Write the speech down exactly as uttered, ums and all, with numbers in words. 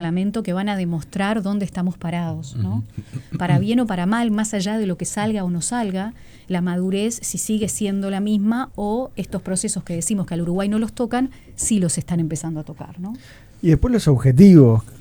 comportamiento que van a demostrar dónde estamos parados, ¿no? Para bien o para mal, más allá de lo que salga o no salga, la madurez si sigue siendo la misma o estos procesos que decimos que al Uruguay no los tocan, sí los están empezando a tocar, ¿no? Y después los objetivos.